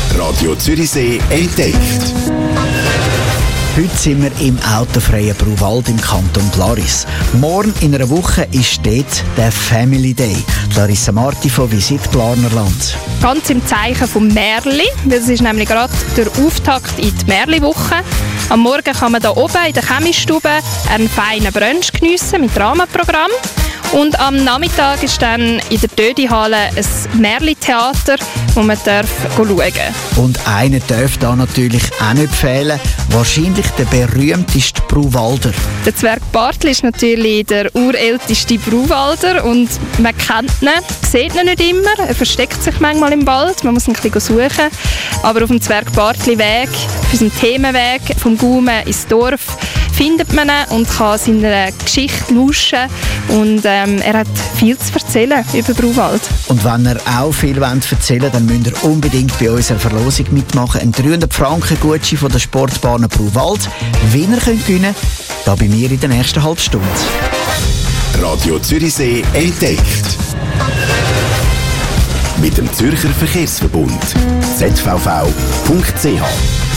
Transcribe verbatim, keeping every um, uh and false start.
Radio Zürichsee entdeckt. Heute sind wir im autofreien Bruwald im Kanton Glaris. Morgen in einer Woche ist dort der Family Day. Larissa Marti von Visit Glarnerland. Ganz im Zeichen vom Märli, das ist nämlich gerade der Auftakt in die Märli-Woche. Am Morgen kann man hier oben in der Chemiestube einen feinen Brunch geniessen mit Rahmenprogramm. Und am Nachmittag ist dann in der Dödi-Halle ein Märli-Theater, wo man darf schauen darf. Und einer darf da natürlich auch nicht fehlen, wahrscheinlich der berühmteste Bruwalder. Der Zwerg Bartli ist natürlich der urälteste Bruwalder und man kennt ihn, sieht ihn nicht immer, er versteckt sich manchmal im Wald, man muss ihn ein bisschen suchen. Aber auf dem Zwerg Bartli Weg, auf unserem Themenweg vom Gaumen ins Dorf, findet man ihn und kann seiner Geschichte lauschen. Und ähm, er hat viel zu erzählen über Bruwald. Und wenn ihr auch viel erzählen wollt, dann müsst ihr unbedingt bei unserer Verlosung mitmachen. Ein dreihundert Franken Gutschein von der Sportbahn Bruwald. Wenn ihr könnt gewinnen, da bei mir in der nächsten halben Stunde. Radio Zürichsee entdeckt. Mit dem Zürcher Verkehrsverbund. z v v punkt c h